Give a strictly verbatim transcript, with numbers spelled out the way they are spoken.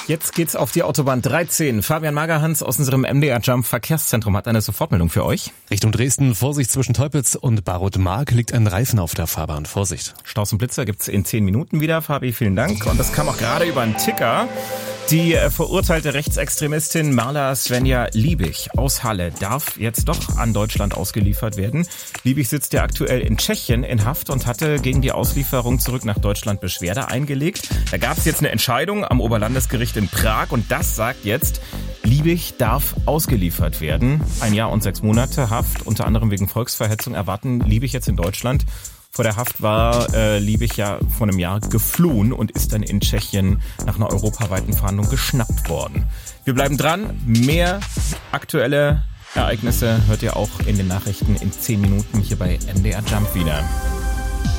Jetzt geht's auf die Autobahn dreizehn. Fabian Magerhans aus unserem M D R Jump Verkehrszentrum hat eine Sofortmeldung für euch. Richtung Dresden, Vorsicht, zwischen Teupitz und Barod-Mark liegt ein Reifen auf der Fahrbahn. Vorsicht. Staus und Blitzer gibt's in zehn Minuten wieder. Fabi, vielen Dank. Und das kam auch gerade über einen Ticker. Die äh, verurteilte Rechtsextremistin Marla Svenja Liebig aus Halle darf jetzt doch an Deutschland ausgeliefert werden. Liebig sitzt ja aktuell in Tschechien in Haft und hatte gegen die Auslieferung zurück nach Deutschland Beschwerde eingelegt. Da gab es jetzt eine Entscheidung am Oberlandesgericht in Prag und das sagt jetzt, Liebig darf ausgeliefert werden. Ein Jahr und sechs Monate Haft, unter anderem wegen Volksverhetzung, erwarten Liebig jetzt in Deutschland. Vor der Haft war äh, Liebig ja vor einem Jahr geflohen und ist dann in Tschechien nach einer europaweiten Fahndung geschnappt worden. Wir bleiben dran. Mehr aktuelle Ereignisse hört ihr auch in den Nachrichten in zehn Minuten hier bei M D R Jump wieder.